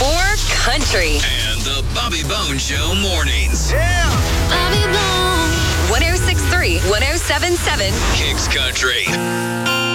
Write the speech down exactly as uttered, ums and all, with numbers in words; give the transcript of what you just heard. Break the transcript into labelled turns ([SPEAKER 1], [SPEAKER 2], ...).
[SPEAKER 1] or country.
[SPEAKER 2] And the Bobby Bone Show mornings.
[SPEAKER 3] Yeah.
[SPEAKER 1] Bobby Bone. one oh six point three, one oh seven point seven.
[SPEAKER 2] Kicks Country.